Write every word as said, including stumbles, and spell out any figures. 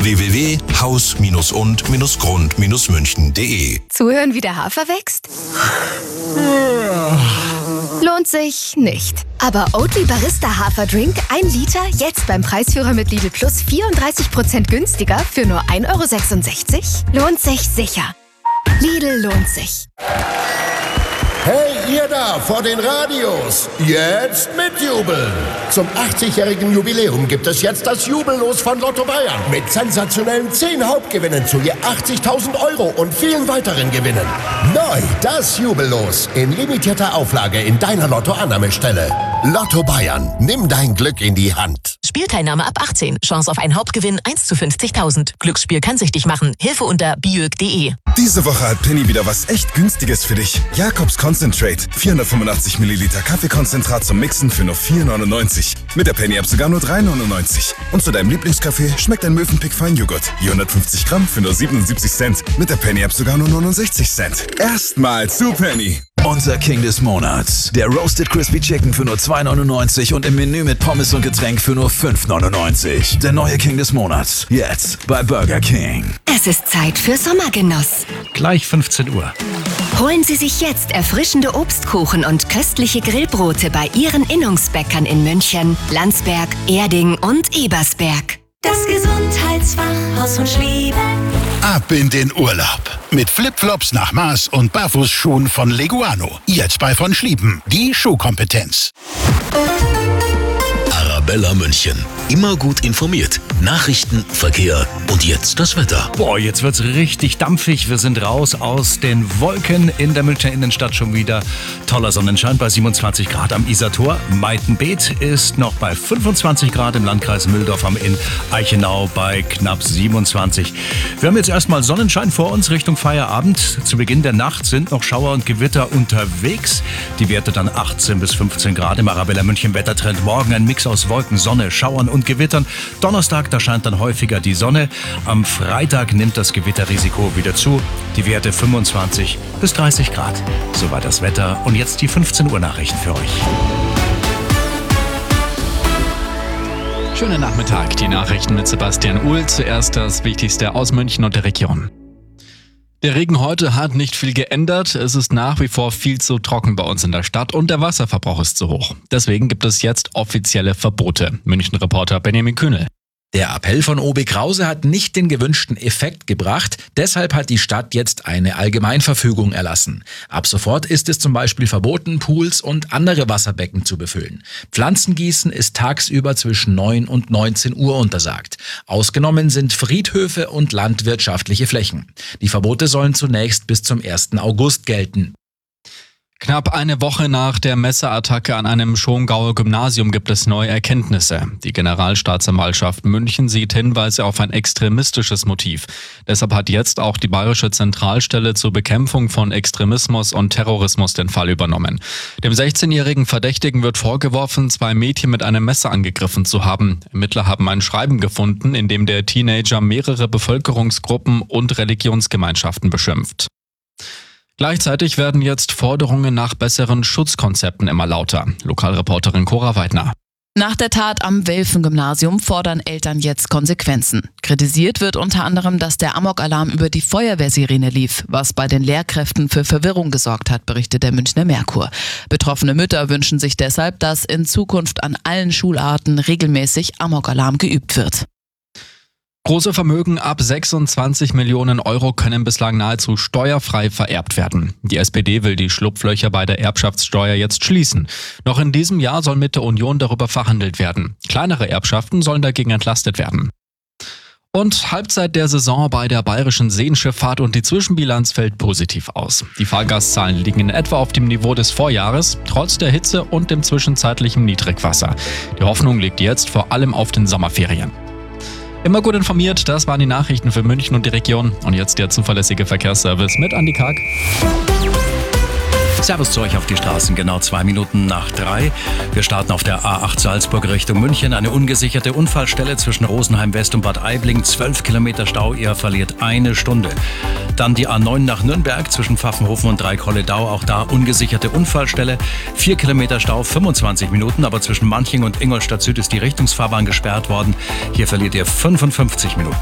w w w punkt haus und grund münchen punkt de. Zuhören, wie der Hafer wächst? Lohnt sich nicht. Aber Oatly Barista Haferdrink, ein Liter, jetzt beim Preisführer mit Lidl Plus vierunddreißig Prozent günstiger für nur ein Euro sechsundsechzig? Lohnt sich sicher. Lidl lohnt sich. Hey, ihr da vor den Radios, jetzt mitjubeln! Zum achtzigjährigen Jubiläum gibt es jetzt das Jubellos von Lotto Bayern mit sensationellen zehn Hauptgewinnen zu je achtzigtausend Euro und vielen weiteren Gewinnen. Neu das Jubellos in limitierter Auflage in deiner Lotto-Annahmestelle. Lotto Bayern, nimm dein Glück in die Hand. Spielteilnahme ab achtzehn. Chance auf einen Hauptgewinn eins zu fünfzigtausend. Glücksspiel kann süchtig machen. Hilfe unter biög punkt de. Diese Woche hat Penny wieder was echt Günstiges für dich. Jakobs Concentrate. vierhundertfünfundachtzig Milliliter Kaffeekonzentrat zum Mixen für nur vier neunundneunzig. Mit der Penny-App sogar nur drei neunundneunzig. Und zu deinem Lieblingskaffee schmeckt ein Mövenpick Feinjoghurt. hundertfünfzig Gramm für nur siebenundsiebzig Cent. Mit der Penny-App sogar nur neunundsechzig Cent. Erstmal zu Penny. Unser King des Monats. Der Roasted Crispy Chicken für nur zwei neunundneunzig und im Menü mit Pommes und Getränk für nur fünf neunundneunzig. Der neue King des Monats. Jetzt bei Burger King. Es ist Zeit für Sommergenuss. Gleich fünfzehn Uhr. Holen Sie sich jetzt erfrischende Obstkuchen und köstliche Grillbrote bei Ihren Innungsbäckern in München, Landsberg, Erding und Ebersberg. Das Gesundheitsfachhaus von Schlieben. Ab in den Urlaub. Mit Flipflops nach Maß und Barfußschuhen von Leguano. Jetzt bei von Schlieben. Die Schuhkompetenz. Arabella München. Immer gut informiert. Nachrichten, Verkehr und jetzt das Wetter. Boah, jetzt wird's richtig dampfig. Wir sind raus aus den Wolken in der Münchner Innenstadt schon wieder. Toller Sonnenschein bei siebenundzwanzig Grad am Isartor. Meitenbeet ist noch bei fünfundzwanzig Grad im Landkreis Mühldorf am Inn. Eichenau bei knapp siebenundzwanzig. Wir haben jetzt erstmal Sonnenschein vor uns Richtung Feierabend. Zu Beginn der Nacht sind noch Schauer und Gewitter unterwegs. Die Werte dann achtzehn bis fünfzehn Grad im Arabella München Wettertrend. Morgen ein Mix aus Wolken, Sonne, Schauern und Gewittern. Donnerstag, da scheint dann häufiger die Sonne. Am Freitag nimmt das Gewitterrisiko wieder zu. Die Werte fünfundzwanzig bis dreißig Grad. Soweit das Wetter. Und jetzt die fünfzehn Uhr Nachrichten für euch. Schönen Nachmittag. Die Nachrichten mit Sebastian Uhl. Zuerst das Wichtigste aus München und der Region. Der Regen heute hat nicht viel geändert. Es ist nach wie vor viel zu trocken bei uns in der Stadt und der Wasserverbrauch ist zu hoch. Deswegen gibt es jetzt offizielle Verbote. München-Reporter Benjamin Kühnel. Der Appell von O B Krause hat nicht den gewünschten Effekt gebracht. Deshalb hat die Stadt jetzt eine Allgemeinverfügung erlassen. Ab sofort ist es zum Beispiel verboten, Pools und andere Wasserbecken zu befüllen. Pflanzengießen ist tagsüber zwischen neun und neunzehn Uhr untersagt. Ausgenommen sind Friedhöfe und landwirtschaftliche Flächen. Die Verbote sollen zunächst bis zum ersten August gelten. Knapp eine Woche nach der Messerattacke an einem Schongauer Gymnasium gibt es neue Erkenntnisse. Die Generalstaatsanwaltschaft München sieht Hinweise auf ein extremistisches Motiv. Deshalb hat jetzt auch die Bayerische Zentralstelle zur Bekämpfung von Extremismus und Terrorismus den Fall übernommen. Dem sechzehnjährigen Verdächtigen wird vorgeworfen, zwei Mädchen mit einem Messer angegriffen zu haben. Ermittler haben ein Schreiben gefunden, in dem der Teenager mehrere Bevölkerungsgruppen und Religionsgemeinschaften beschimpft. Gleichzeitig werden jetzt Forderungen nach besseren Schutzkonzepten immer lauter. Lokalreporterin Cora Weidner. Nach der Tat am Welfen-Gymnasium fordern Eltern jetzt Konsequenzen. Kritisiert wird unter anderem, dass der Amokalarm über die Feuerwehrsirene lief, was bei den Lehrkräften für Verwirrung gesorgt hat, berichtet der Münchner Merkur. Betroffene Mütter wünschen sich deshalb, dass in Zukunft an allen Schularten regelmäßig Amokalarm geübt wird. Große Vermögen ab sechsundzwanzig Millionen Euro können bislang nahezu steuerfrei vererbt werden. Die S P D will die Schlupflöcher bei der Erbschaftssteuer jetzt schließen. Noch in diesem Jahr soll mit der Union darüber verhandelt werden. Kleinere Erbschaften sollen dagegen entlastet werden. Und Halbzeit der Saison bei der Bayerischen Seenschifffahrt und die Zwischenbilanz fällt positiv aus. Die Fahrgastzahlen liegen in etwa auf dem Niveau des Vorjahres, trotz der Hitze und dem zwischenzeitlichen Niedrigwasser. Die Hoffnung liegt jetzt vor allem auf den Sommerferien. Immer gut informiert, das waren die Nachrichten für München und die Region. Und jetzt der zuverlässige Verkehrsservice mit Andi Karg. Servus zu euch auf die Straßen, genau zwei Minuten nach drei. Wir starten auf der A acht Salzburg Richtung München. Eine ungesicherte Unfallstelle zwischen Rosenheim West und Bad Aibling. zwölf Kilometer Stau, ihr verliert eine Stunde. Dann die A neun nach Nürnberg zwischen Pfaffenhofen und Dreikolledau. Auch da ungesicherte Unfallstelle. vier Kilometer Stau, fünfundzwanzig Minuten. Aber zwischen Manching und Ingolstadt Süd ist die Richtungsfahrbahn gesperrt worden. Hier verliert ihr fünfundfünfzig Minuten.